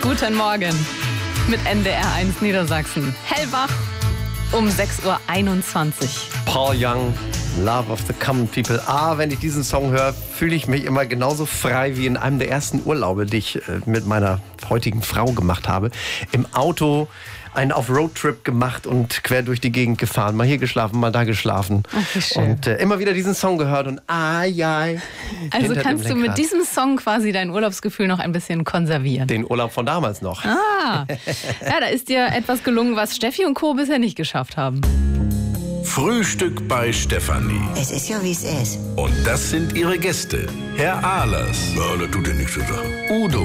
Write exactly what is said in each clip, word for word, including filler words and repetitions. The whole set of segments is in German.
Guten Morgen mit N D R eins Niedersachsen. Hellwach um sechs Uhr einundzwanzig. Paul Young, Love of the Common People. Ah, wenn ich diesen Song höre, fühle ich mich immer genauso frei wie in einem der ersten Urlaube, die ich äh, mit meiner heutigen Frau gemacht habe. Im Auto einen Off-Road-Trip gemacht und quer durch die Gegend gefahren. Mal hier geschlafen, mal da geschlafen. Ach, wie schön. Und äh, immer wieder diesen Song gehört und ah, ja. Also kannst du mit diesem Song quasi dein Urlaubsgefühl noch ein bisschen konservieren. Den Urlaub von damals noch. Ah, ja, da ist dir etwas gelungen, was Steffi und Co. bisher nicht geschafft haben. Frühstück bei Stefanie. Es ist ja, wie es ist. Und das sind ihre Gäste. Herr Ahlers. Ja, das tut ja nichts zu sagen. Udo.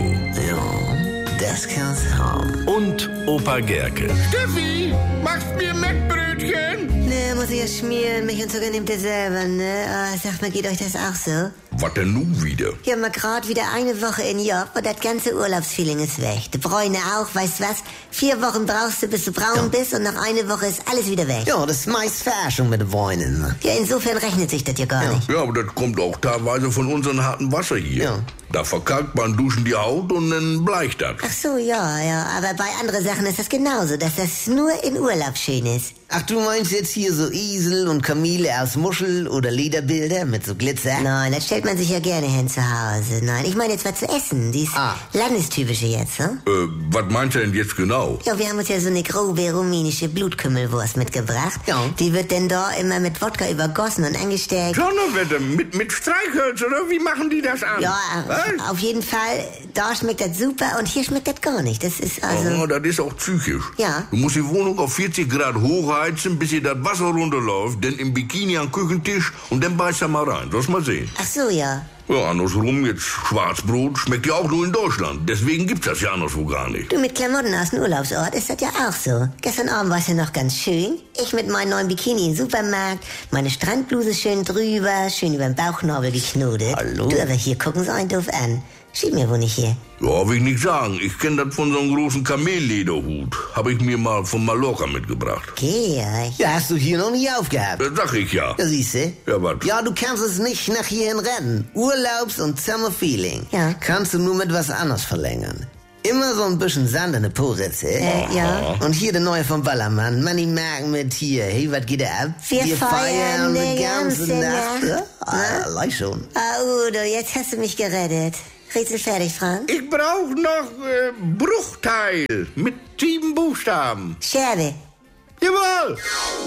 Ja, das kann's haben. Und Opa Gerke. Steffi, machst mir Mettbrötchen? Ne, muss ich ja schmieren. Mich und sogar nimmt ihr selber, ne? Ah, sag mal, geht euch das auch so? Was denn nun wieder? Ja, mal grad wieder eine Woche in Job und das ganze Urlaubsfeeling ist weg. Die Bräune auch, weißt was? Vier Wochen brauchst du, bis du braun bist und nach einer Woche ist alles wieder weg. Ja, das ist meist Verarschung mit den Bräunen. Ja, insofern rechnet sich das ja gar nicht. Ja, aber das kommt auch teilweise von unserem harten Wasser hier. Ja. Da verkalkt man Duschen die Haut und dann bleicht das. Ach so, ja, ja, aber bei anderen Sachen ist das genauso, dass das nur in Urlaub schön ist. Ach, du meinst jetzt hier so Esel und Kamele aus Muschel oder Lederbilder mit so Glitzer? Nein, das stellt man sich ja gerne hin zu Hause. Nein, ich meine jetzt was zu essen. Dies Ah. Landestypische jetzt, hm? Äh, was meinst du denn jetzt genau? Ja, wir haben uns ja so eine grobe rumänische Blutkümmelwurst mitgebracht. Ja. Die wird denn da immer mit Wodka übergossen und angesteckt. Donnerwetter, mit, mit Streichhölz, oder wie machen die das an? Ja, Was? auf jeden Fall, da schmeckt das super und hier schmeckt das gar nicht. Das ist also... Oh, das ist auch psychisch. Ja. Du musst die Wohnung auf vierzig Grad hochheizen, bis ihr das Wasser runterläuft, dann im Bikini am Küchentisch und dann beißt er mal rein. Sollst mal sehen. Ach so, ja. Ja, andersrum, jetzt Schwarzbrot schmeckt ja auch nur in Deutschland. Deswegen gibt's das ja anderswo gar nicht. Du, mit Klamotten aus dem Urlaubsort ist das ja auch so. Gestern Abend war es ja noch ganz schön. Ich mit meinem neuen Bikini im Supermarkt, meine Strandbluse schön drüber, schön über den Bauchnabel geknotet. Hallo? Du, aber hier gucken sie einen doof an. Schieb mir wohl nicht hier. Ja, will ich nicht sagen. Ich kenne das von so einem großen Kamellederhut. Habe ich mir mal von Mallorca mitgebracht. Georg. Ja, hast du hier noch nie aufgehabt. Das sag ich ja. Ja, siehste. Ja, was? Ja, du kannst es nicht nach hierhin rennen. Urlaubs- und Summer-Feeling. Ja. Kannst du nur mit was anderes verlängern. Immer so ein bisschen Sand in der Po-Ritze. Äh, ja. Und hier der neue vom Ballermann. Money Mark mit hier. Hey, was geht da ab? Wir feiern die ganze Nacht. Ja, ah, leicht schon. Ah, Udo, jetzt hast du mich gerettet. Rätsel fertig, Frank? Ich brauche noch äh, Bruchteil mit sieben Buchstaben. Scherbe. Jawohl!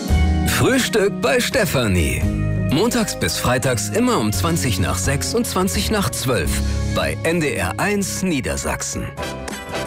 Frühstück bei Stefanie. Montags bis freitags immer um zwanzig nach sechs und zwanzig nach zwölf bei N D R eins Niedersachsen.